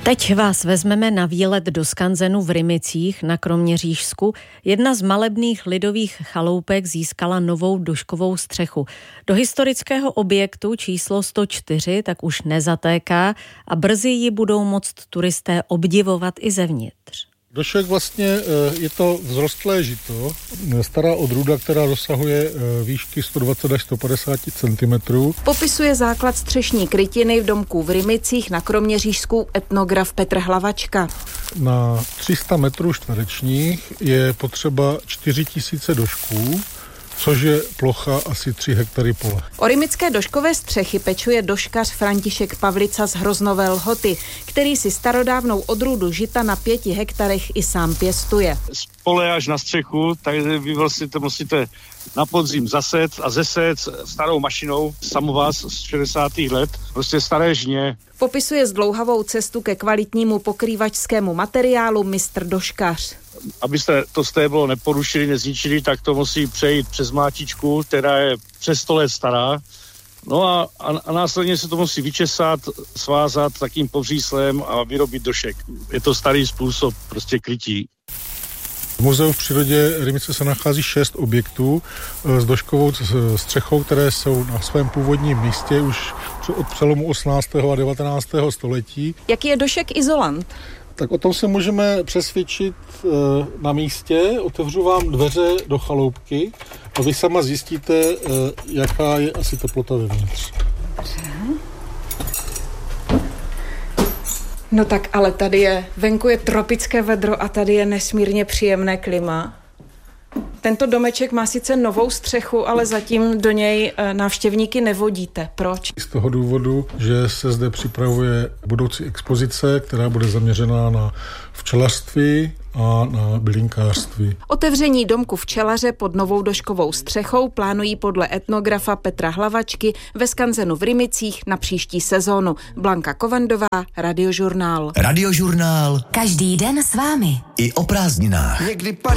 Teď vás vezmeme na výlet do skanzenu v Rymicích na Kroměřížsku. Jedna z malebných lidových chaloupek získala novou doškovou střechu. Do historického objektu číslo 104 tak už nezatéká a brzy ji budou moct turisté obdivovat i zevnitř. Došek vlastně je to vzrostlé žito, stará odrůda, která dosahuje výšky 120 až 150 cm. Popisuje základ střešní krytiny v domku v Rymicích na Kroměřížsku etnograf Petr Hlavačka. Na 300 metrů čtverečních je potřeba 4000 došků, což je plocha asi 3 hektary pole. O rymické doškové střechy pečuje doškař František Pavlica z Hroznové Lhoty, který si starodávnou odrůdu žita na 5 hektarech i sám pěstuje. Z pole až na střechu, takže vy vlastně to musíte na podzim zaset a zeset starou mašinou, samovaz z 60. let, prostě staré žně. Popisuje zdlouhavou cestu ke kvalitnímu pokrývačskému materiálu mistr doškař. Abyste to stéblo neporušili, nezničili, tak to musí přejít přes mátičku, která je přes 100 let stará. No a následně se to musí vyčesat, svázat takým povříslem a vyrobit došek. Je to starý způsob prostě krytí. V muzeu v přírodě Rymice se nachází 6 objektů s doškovou střechou, které jsou na svém původním místě už od přelomu 18. a 19. století. Jaký je došek izolant? Tak o tom se můžeme přesvědčit na místě. Otevřu vám dveře do chaloupky a vy sama zjistíte, jaká je asi teplota vevnitř. No tak ale venku je tropické vedro a tady je nesmírně příjemné klima. Tento domeček má sice novou střechu, ale zatím do něj návštěvníky nevodíte. Proč? Z toho důvodu, že se zde připravuje budoucí expozice, která bude zaměřená na včelařství a na bylinkářství. Otevření domku včelaře pod novou doškovou střechou plánují podle etnografa Petra Hlavačky ve skanzenu v Rymicích na příští sezónu. Blanka Kovandová, Radiožurnál. Radiožurnál. Každý den s vámi. I o prázdninách. Někdy